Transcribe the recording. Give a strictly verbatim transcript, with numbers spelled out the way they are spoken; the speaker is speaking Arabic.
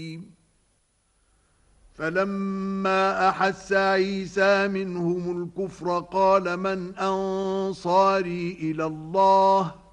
فلما أحس عيسى منهم الكفر قال من أنصاري إلى الله